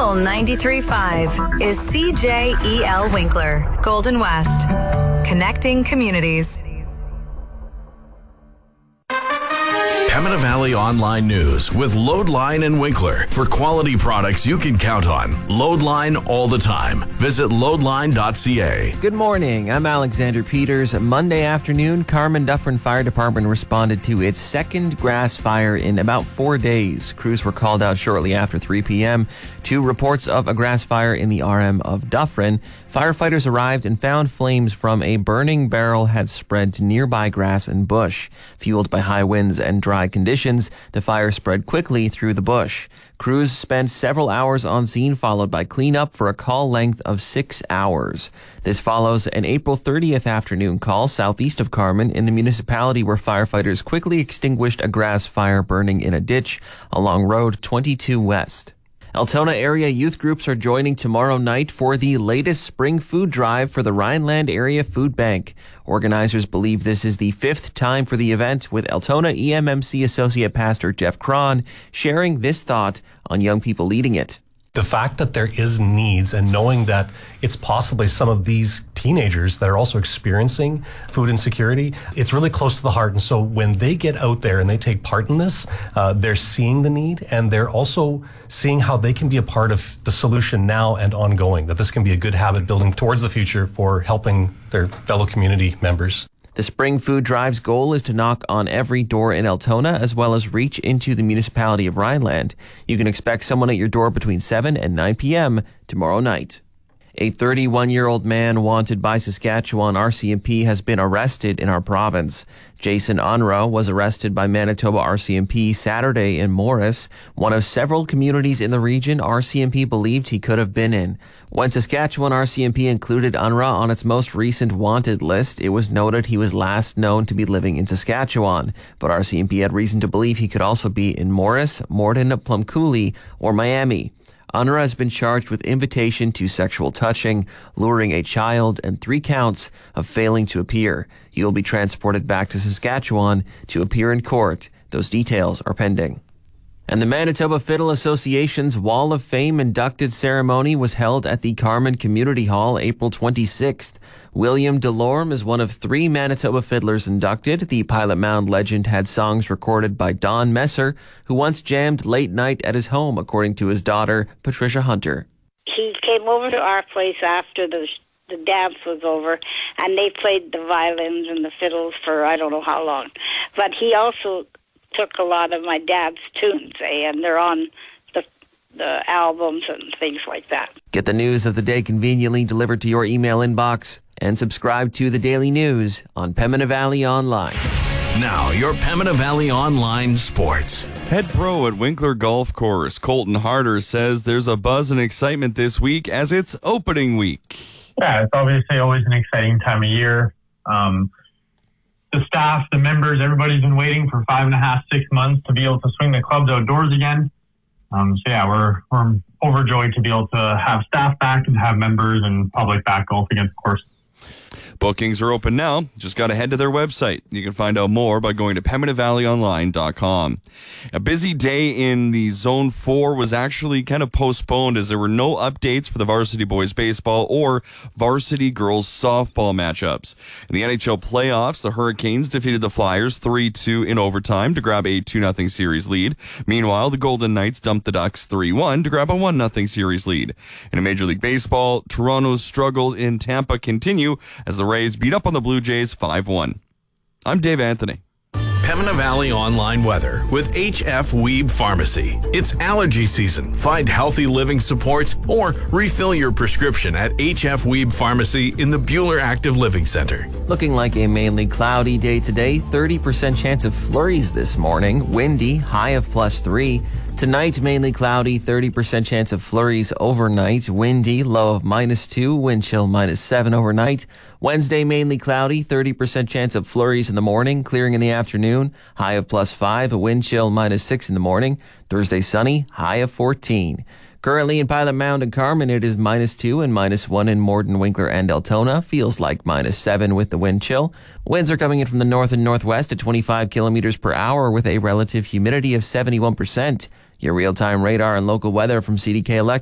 Fuel 93.5 is CJEL Winkler, Golden West. Connecting communities. Pembina Valley Online News with Loadline and Winkler. For quality products you can count on. Loadline all the time. Visit loadline.ca. Good morning. I'm Alexander Peters. Monday afternoon, Carman Dufferin Fire Department responded to its second grass fire in about 4 days. Crews were called out shortly after 3 p.m. to reports of a grass fire in the RM of Dufferin. Firefighters arrived and found flames from a burning barrel had spread to nearby grass and bush. Fueled by high winds and dry conditions, the fire spread quickly through the bush. Crews spent several hours on scene, followed by cleanup for a call length of 6 hours. This follows an April 30th afternoon call southeast of Carman in the municipality where firefighters quickly extinguished a grass fire burning in a ditch along Road 22 West. Altona area youth groups are joining tomorrow night for the latest spring food drive for the Rhineland Area Food Bank. Organizers believe this is the fifth time for the event, with Altona EMMC Associate Pastor Jeff Cron sharing this thought on young people leading it. The fact that there is needs and knowing that it's possibly some of these teenagers that are also experiencing food insecurity, it's really close to the heart. And so when they get out there and they take part in this, they're seeing the need and they're also seeing how they can be a part of the solution now and ongoing, that this can be a good habit building towards the future for helping their fellow community members. The Spring Food Drive's goal is to knock on every door in Altona as well as reach into the municipality of Rhineland. You can expect someone at your door between 7 and 9 p.m. tomorrow night. A 31-year-old man wanted by Saskatchewan RCMP has been arrested in our province. Jason Unruh was arrested by Manitoba RCMP Saturday in Morris, one of several communities in the region RCMP believed he could have been in. When Saskatchewan RCMP included Unruh on its most recent wanted list, it was noted he was last known to be living in Saskatchewan, but RCMP had reason to believe he could also be in Morris, Morden, Plum Coulee, or Miami. Unruh has been charged with invitation to sexual touching, luring a child, and 3 counts of failing to appear. He will be transported back to Saskatchewan to appear in court. Those details are pending. And the Manitoba Fiddle Association's Wall of Fame inducted ceremony was held at the Carman Community Hall April 26th. William Delorme is one of 3 Manitoba fiddlers inducted. The Pilot Mound legend had songs recorded by Don Messer, who once jammed late night at his home, according to his daughter, Patricia Hunter. He came over to our place after the dance was over, and they played the violins and the fiddles for I don't know how long. But he also took a lot of my dad's tunes, and they're on the albums and things like that. Get the news of the day conveniently delivered to your email inbox and subscribe to the Daily News on Pembina Valley Online. Now, your Pembina Valley Online Sports. Head pro at Winkler Golf Course, Colton Harder, says there's a buzz and excitement this week as it's opening week. Yeah, it's obviously always an exciting time of year. The staff, the members, everybody's been waiting for 5.5, 6 months to be able to swing the clubs outdoors again. We're overjoyed to be able to have staff back and have members and public back golf against the course. Bookings are open now. Just got to head to their website. You can find out more by going to PembinaValleyOnline.com. A busy day in the Zone 4 was actually kind of postponed as there were no updates for the varsity boys baseball or varsity girls softball matchups. In the NHL playoffs, the Hurricanes defeated the Flyers 3-2 in overtime to grab a 2-0 series lead. Meanwhile, the Golden Knights dumped the Ducks 3-1 to grab a 1-0 series lead. In Major League Baseball, Toronto's struggles in Tampa continue as the Rays beat up on the Blue Jays 5-1. I'm Dave Anthony. Pembina Valley Online weather with HF Weeb Pharmacy. It's allergy season. Find healthy living supports or refill your prescription at HF Weeb Pharmacy in the Buhler Active Living Center. Looking like a mainly cloudy day today. 30% chance of flurries this morning. Windy, high of +3. Tonight, mainly cloudy, 30% chance of flurries overnight. Windy, low of -2, wind chill -7 overnight. Wednesday, mainly cloudy, 30% chance of flurries in the morning, clearing in the afternoon. High of +5, a wind chill -6 in the morning. Thursday, sunny, high of 14. Currently in Pilot Mound and Carman, it is -2 and -1 in Morden, Winkler, and Altona. Feels like -7 with the wind chill. Winds are coming in from the north and northwest at 25 kilometers per hour with a relative humidity of 71%. Your real-time radar and local weather from CDK Electric.